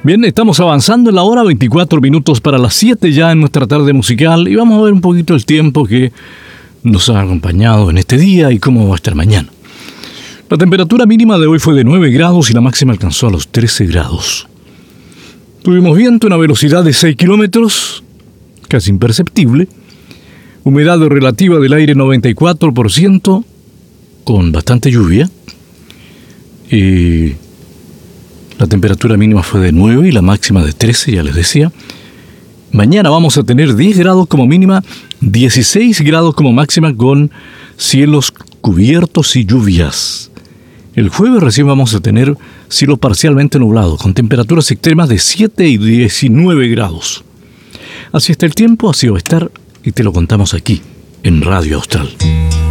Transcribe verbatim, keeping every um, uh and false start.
Bien, estamos avanzando en la hora, veinticuatro minutos para las siete ya en nuestra tarde musical, y vamos a ver un poquito el tiempo que nos ha acompañado en este día y cómo va a estar mañana. La temperatura mínima de hoy fue de nueve grados y la máxima alcanzó a los trece grados. Tuvimos viento a una velocidad de seis kilómetros, casi imperceptible. Humedad relativa del aire noventa y cuatro por ciento, con bastante lluvia. Y la temperatura mínima fue de nueve y la máxima de trece, ya les decía. Mañana vamos a tener diez grados como mínima, dieciséis grados como máxima, con cielos cubiertos y lluvias. El jueves recién vamos a tener cielo parcialmente nublado, con temperaturas extremas de siete y diecinueve grados. Así está el tiempo, así va a estar, y te lo contamos aquí, en Radio Austral.